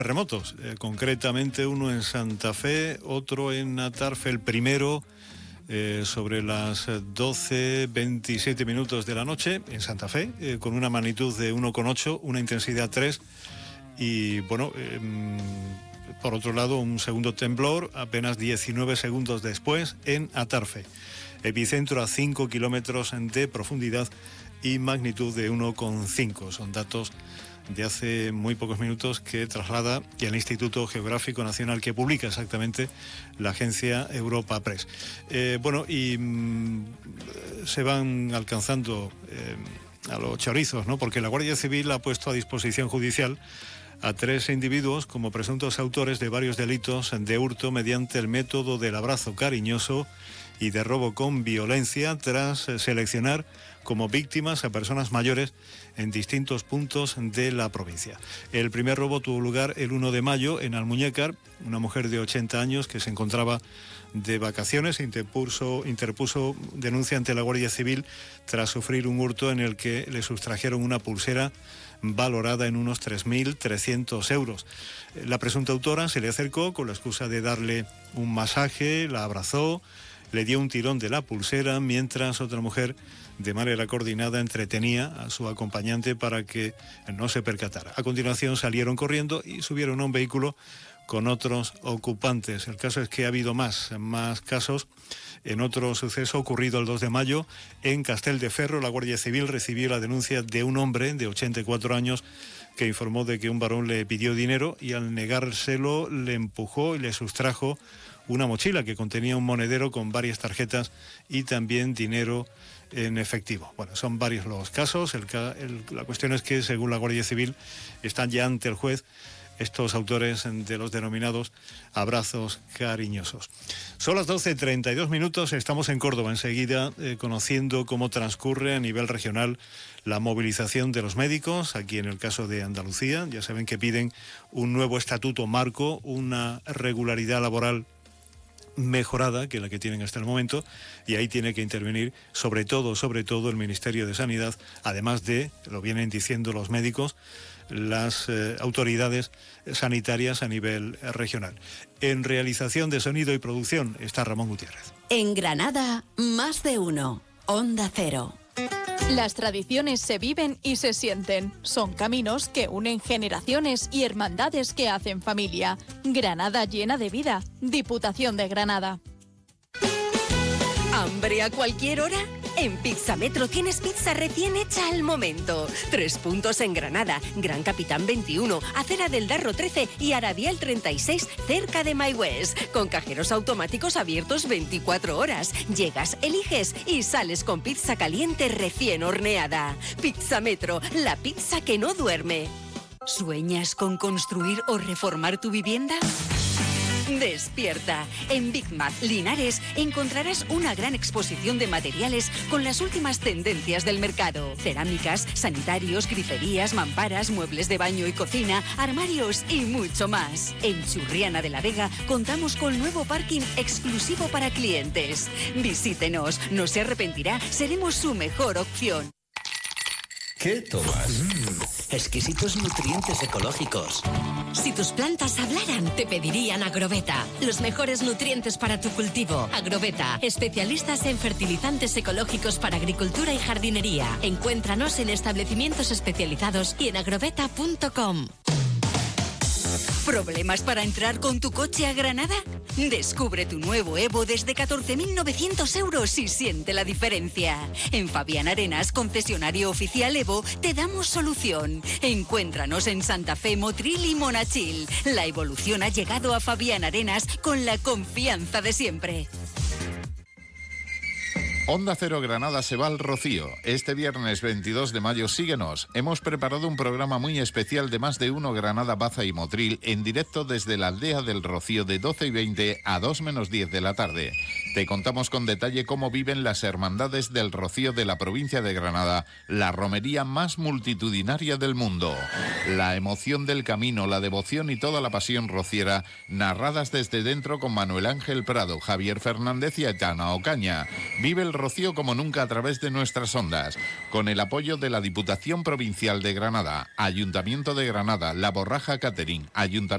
terremotos, concretamente uno en Santa Fe, otro en Atarfe, el primero sobre las 12:27 minutos de la noche en Santa Fe, con una magnitud de 1,8, una intensidad 3 y bueno, por otro lado un segundo temblor apenas 19 segundos después en Atarfe, epicentro a 5 kilómetros de profundidad y magnitud de 1,5. Son datos de hace muy pocos minutos que traslada el Instituto Geográfico Nacional, que publica exactamente la agencia Europa Press. Se van alcanzando a los chorizos, ¿no? Porque la Guardia Civil ha puesto a disposición judicial a 3 individuos como presuntos autores de varios delitos de hurto mediante el método del abrazo cariñoso y de robo con violencia, tras seleccionar como víctimas a personas mayores en distintos puntos de la provincia. El primer robo tuvo lugar el 1 de mayo en Almuñécar. Una mujer de 80 años que se encontraba de vacaciones interpuso denuncia ante la Guardia Civil tras sufrir un hurto en el que le sustrajeron una pulsera valorada en unos 3.300 euros. La presunta autora se le acercó con la excusa de darle un masaje, la abrazó, le dio un tirón de la pulsera, mientras otra mujer de manera coordinada entretenía a su acompañante para que no se percatara. A continuación salieron corriendo y subieron a un vehículo con otros ocupantes. El caso es que ha habido más casos. En otro suceso ocurrido el 2 de mayo en Castelldefels, la Guardia Civil recibió la denuncia de un hombre de 84 años que informó de que un varón le pidió dinero y al negárselo le empujó y le sustrajo una mochila que contenía un monedero con varias tarjetas y también dinero en efectivo. Bueno, son varios los casos. La cuestión es que, según la Guardia Civil, están ya ante el juez estos autores de los denominados abrazos cariñosos. Son las 12:32 minutos, estamos en Córdoba enseguida conociendo cómo transcurre a nivel regional la movilización de los médicos. Aquí en el caso de Andalucía, ya saben que piden un nuevo estatuto marco, una regularidad laboral mejorada que la que tienen hasta el momento, y ahí tiene que intervenir sobre todo el Ministerio de Sanidad, además de, lo vienen diciendo los médicos, las autoridades sanitarias a nivel regional. En realización de sonido y producción está Ramón Gutiérrez. En Granada, Más de Uno, Onda Cero. Las tradiciones se viven y se sienten. Son caminos que unen generaciones y hermandades que hacen familia. Granada llena de vida. Diputación de Granada. ¿Hambre a cualquier hora? En Pizza Metro tienes pizza recién hecha al momento. 3 puntos en Granada, Gran Capitán 21, Acera del Darro 13 y Aradial 36, cerca de My West. Con cajeros automáticos abiertos 24 horas. Llegas, eliges y sales con pizza caliente recién horneada. Pizza Metro, la pizza que no duerme. ¿Sueñas con construir o reformar tu vivienda? Despierta. En Big Mac Linares encontrarás una gran exposición de materiales con las últimas tendencias del mercado. Cerámicas, sanitarios, griferías, mamparas, muebles de baño y cocina, armarios y mucho más. En Churriana de la Vega contamos con nuevo parking exclusivo para clientes. Visítenos, no se arrepentirá, seremos su mejor opción. ¿Qué tomas? Exquisitos nutrientes ecológicos. Si tus plantas hablaran, te pedirían Agroveta. Los mejores nutrientes para tu cultivo. Agroveta, especialistas en fertilizantes ecológicos para agricultura y jardinería. Encuéntranos en establecimientos especializados y en agroveta.com. ¿Problemas para entrar con tu coche a Granada? Descubre tu nuevo Evo desde 14.900 euros y siente la diferencia. En Fabián Arenas, concesionario oficial Evo, te damos solución. Encuéntranos en Santa Fe, Motril y Monachil. La evolución ha llegado a Fabián Arenas con la confianza de siempre. Onda Cero Granada se va al Rocío. Este viernes 22 de mayo síguenos. Hemos preparado un programa muy especial de Más de Uno Granada, Baza y Motril en directo desde la aldea del Rocío de 12:20 a 2 menos 10 de la tarde. Te contamos con detalle cómo viven las hermandades del Rocío de la provincia de Granada, la romería más multitudinaria del mundo. La emoción del camino, la devoción y toda la pasión rociera, narradas desde dentro con Manuel Ángel Prado, Javier Fernández y Aitana Ocaña. Vive el Rocío como nunca a través de nuestras ondas, con el apoyo de la Diputación Provincial de Granada, Ayuntamiento de Granada, La Borraja Catering, Ayuntamiento